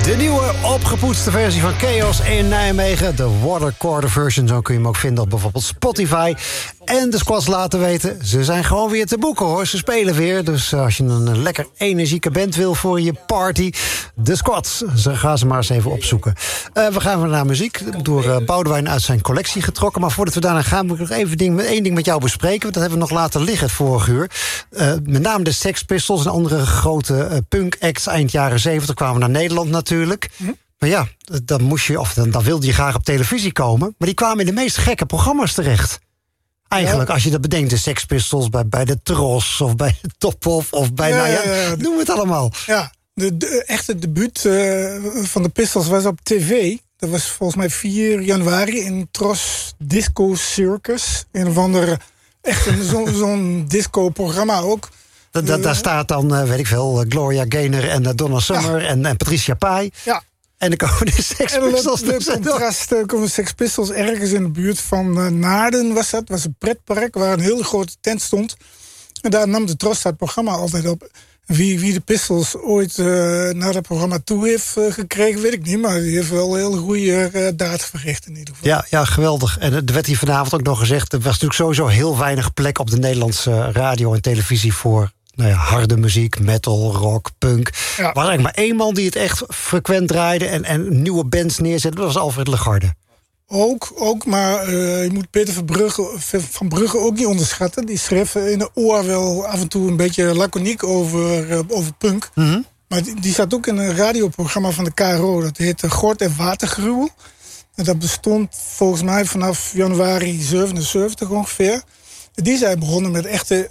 De nieuwe opgepoetste versie van Chaos in Nijmegen. De watercorder version, zo kun je hem ook vinden op bijvoorbeeld Spotify. En de Squats laten weten, ze zijn gewoon weer te boeken hoor. Ze spelen weer, dus als je een lekker energieke band wil voor je party. De Squats, gaan ze maar eens even opzoeken. We gaan weer naar muziek, door Boudewijn uit zijn collectie getrokken. Maar voordat we daarna gaan, moet ik nog even één ding met jou bespreken. Want dat hebben we nog laten liggen het vorige uur. Met name de Sex Pistols en andere grote punk acts eind jaren 70 kwamen naar Nederland natuurlijk. Maar ja, dan moest je, of dan wilde je graag op televisie komen. Maar die kwamen in de meest gekke programma's terecht. Eigenlijk, als je dat bedenkt, de Sex Pistols bij de Tros of bij de Top of bij, noem het allemaal. Ja, de echte debuut van de Pistols was op tv. Dat was volgens mij 4 januari in Tros Disco Circus. Een of andere, echt zo'n disco-programma ook. Daar staat dan, weet ik veel, Gloria Gaynor en Donna Summer en Patricia Pai. Ja. En dan komen de Sex Pistols. En een contrast komen de Sex Pistols ergens in de buurt van Naarden was dat. Was een pretpark waar een hele grote tent stond. En daar nam de Tros dat programma altijd op. Wie de Pistols ooit naar dat programma toe heeft gekregen, weet ik niet. Maar die heeft wel heel goede daad verricht in ieder geval. Ja, geweldig. En er werd hier vanavond ook nog gezegd, er was natuurlijk sowieso heel weinig plek op de Nederlandse radio en televisie voor harde muziek, metal, rock, punk. Ja. Er was eigenlijk maar één man die het echt frequent draaide en nieuwe bands neerzette. Dat was Alfred Lagarde. Ook, maar je moet Peter van Brugge ook niet onderschatten. Die schreef in de oor wel af en toe een beetje laconiek over punk. Mm-hmm. Maar die zat ook in een radioprogramma van de KRO. Dat heette Gort en Watergruwel. En dat bestond volgens mij vanaf januari 77 ongeveer. Die zijn begonnen met echte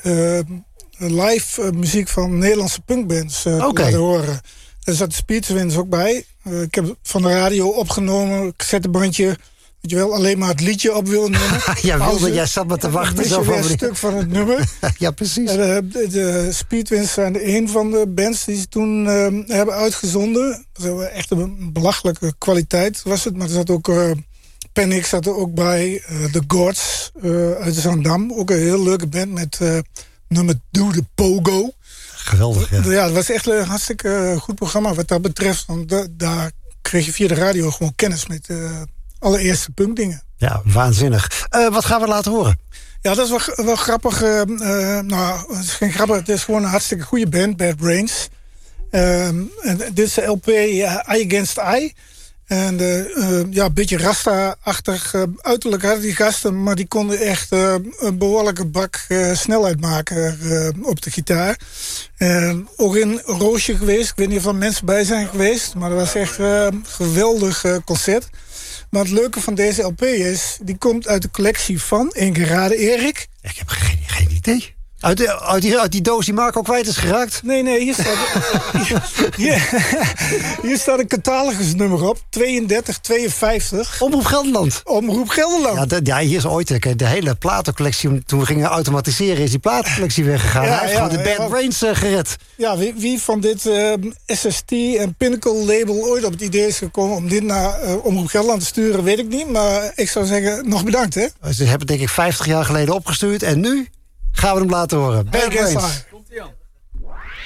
live muziek van Nederlandse punkbands te laten horen. Daar zat de Speedwinds ook bij. Ik heb van de radio opgenomen, cassettebandje. Weet je wel, alleen maar het liedje op willen nemen. Jij zat maar te wachten. Zo weer een stuk van het nummer. Ja, precies. De Speedwinds zijn een van de bands die ze toen hebben uitgezonden. Dat was echt een belachelijke kwaliteit was het. Maar er zat ook Panic zat er ook bij. The Gods uit Zandam. Ook een heel leuke band met nummer Do the Pogo. Geweldig, ja. Ja, dat was echt een hartstikke goed programma wat dat betreft. Want daar kreeg je via de radio gewoon kennis met allereerste punkdingen. Ja, waanzinnig. Wat gaan we laten horen? Ja, dat is wel grappig. Het is geen grappig. Het is gewoon een hartstikke goede band, Bad Brains. En dit is de LP Eye Against Eye. En een beetje Rasta-achtig uiterlijk hadden die gasten, maar die konden echt een behoorlijke bak snelheid maken op de gitaar. Ook in Roosje geweest. Ik weet niet of er mensen bij zijn geweest, maar dat was echt een geweldig concert. Maar het leuke van deze LP is, die komt uit de collectie van Ingeraden Erik. Ik heb geen idee. Uit die doos die Marco kwijt is geraakt? Nee, hier staat een catalogusnummer op. 3252. Omroep Gelderland. Omroep Gelderland. Ja, hier is ooit de hele platencollectie. Toen we gingen automatiseren is die platencollectie weggegaan. Hij heeft gewoon de Bad Brains gered. Ja, wie van dit SST en Pinnacle label ooit op het idee is gekomen om dit naar Omroep Gelderland te sturen, weet ik niet. Maar ik zou zeggen, nog bedankt, hè? Ze hebben het denk ik 50 jaar geleden opgestuurd en nu gaan we hem laten horen. Bad Brains.